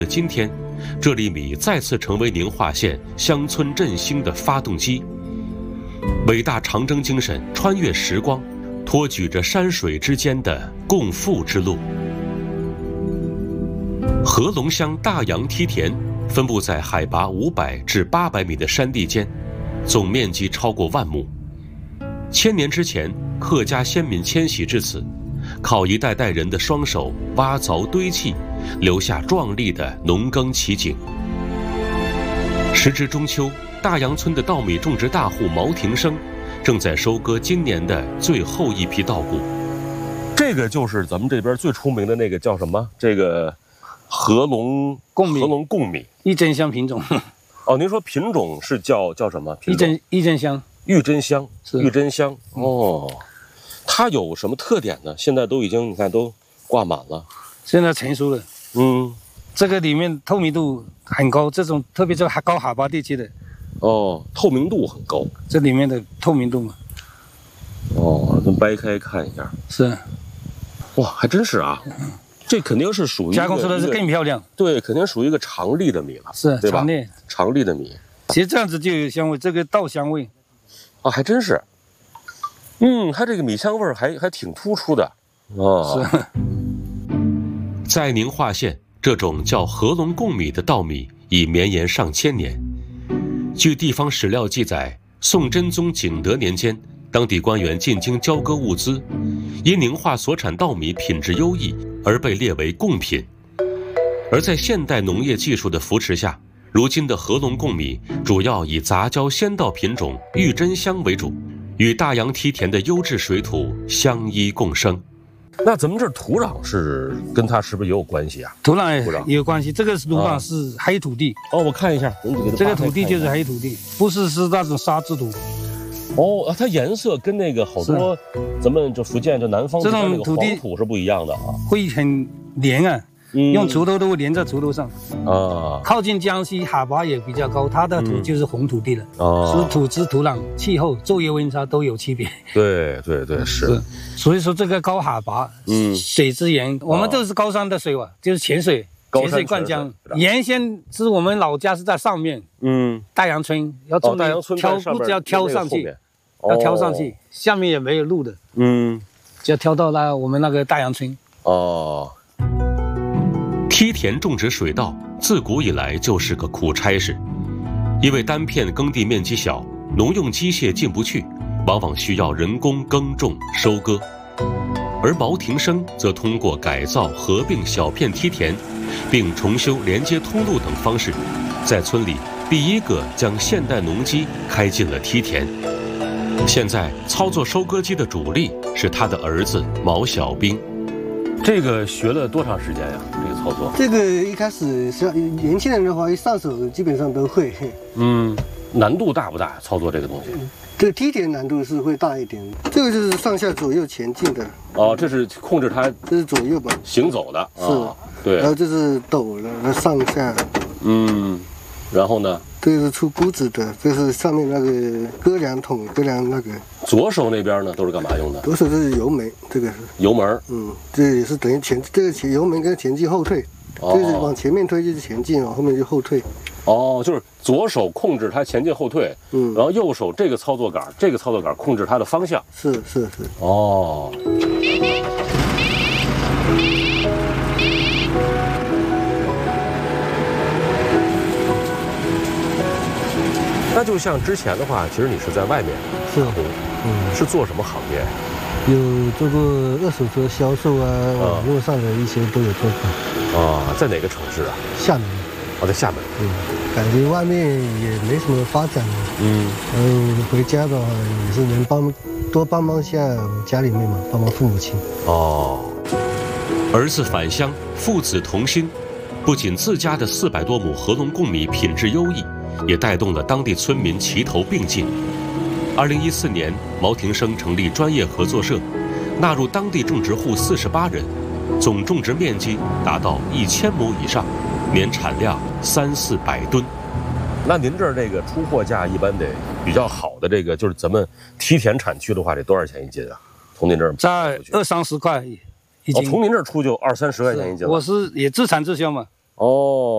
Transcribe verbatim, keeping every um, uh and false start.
今天，这粒米再次成为宁化县乡村振兴的发动机。伟大长征精神穿越时光，托举着山水之间的共富之路。合龙乡大杨梯田分布在海拔五百至八百米的山地间，总面积超过万亩。千年之前，客家先民迁徙至此，靠一代代人的双手挖凿堆砌，留下壮丽的农耕奇景。时值中秋，大杨村的稻米种植大户毛廷生正在收割今年的最后一批稻谷。这个就是咱们这边最出名的那个叫什么？这个合龙贡米， 合龙贡米， 玉珍香品种。 哦，您说品种是叫叫什么？ 玉珍玉珍香， 玉珍香， 是玉珍香。哦，它有什么特点呢？现在都已经你看都挂满了， 现在成熟了。 嗯， 这个里面透明度很高，这种特别是高海拔地区的。 哦，透明度很高， 这里面的透明度嘛。 哦，咱掰开看一下。 是。 哇，还真是啊。这肯定是属于加工出来是更漂亮。 对，肯定属于一个长粒的米了， 是对吧？ 长粒， 长粒的米。 其实这样子就有香味，这个稻香味。 啊，还真是。嗯，它这个米香味儿还还挺突出的。哦。是。在宁化县，这种叫合龙贡米的稻米已绵延上千年。据地方史料记载，宋真宗景德年间，当地官员进京交割物资，因宁化所产稻米品质优异，而被列为贡品。而在现代农业技术的扶持下，如今的合龙贡米主要以杂交先稻品种玉珍香为主，与大杨梯田的优质水土相依共生。那咱们这土壤是跟它是不是也有关系啊？ 土壤也有关系，这个土壤是黑土地。 啊、哦，我看一下， 这个土地就是黑土地，不是是那种沙质土。 哦，它颜色跟那个好多咱们这福建这南方这种土地土是不一样的啊， 会很黏啊，嗯、用锄头都会连在锄头上啊。靠近江西海拔也比较高，它的土就是红土地了，嗯、所以土质、土壤、气候、昼夜温差都有区别。 对对对，是。是所以说这个高海拔，嗯，水资源，我们都是高山的水吧，就是泉水。泉水灌浆，原先是我们老家是在上面，嗯，大杨村要种的挑，不只要挑上去，要挑上去，下面也没有路的，嗯，就要挑到那我们那个大杨村。哦，梯田种植水稻自古以来就是个苦差事，因为单片耕地面积小，农用机械进不去，往往需要人工耕种、收割。而毛廷生则通过改造、合并小片梯田，并重修连接通路等方式，在村里第一个将现代农机开进了梯田。现在操作收割机的主力是他的儿子毛小兵。这个学了多长时间呀？这个操作？ 这个一开始是年轻人的话，一上手基本上都会。 嗯，难度大不大？操作这个东西？ 这个梯田难度是会大一点。这个就是上下左右前进的。 哦，这是控制它， 这是左右吧？ 行走的。 是。 哦、对。 然后这是斗的，上下。 嗯。然后呢？ 这是出谷子的，这是上面那个割粮桶，割粮那个。 左手那边呢，都是干嘛用的？ 左手这是油门，这个是油门。 嗯，这也是等于前，这个前油门跟前进后退，哦、就是往前面推就是前进，往后面就后退。 哦，就是左手控制它前进后退，嗯，然后右手这个操作杆，这个操作杆控制它的方向。 是是是。 哦。那就像之前的话，其实你是在外面打工，嗯，是做什么行业？ 有做过二手车销售啊，网络上的一些都有做过。 啊，在哪个城市啊？ 厦门。 哦，在厦门。 嗯，感觉外面也没什么发展。嗯，然后回家的话也是能帮多帮忙下家里面嘛，帮忙父母亲。 哦，儿子返乡，父子同心，不仅自家的四百多亩合龙贡米品质优异，也带动了当地村民齐头并进。二零一四年，毛廷生成立专业合作社，纳入当地种植户四十八人，总种植面积达到一千亩以上，年产量三四百吨。那您这儿这个出货价一般得比较好的这个，就是咱们梯田产区的话，得多少钱一斤啊？从您这儿在二三十块一斤。 哦，从您这儿出就二三十块钱一斤。 我是也自产自销嘛。 哦。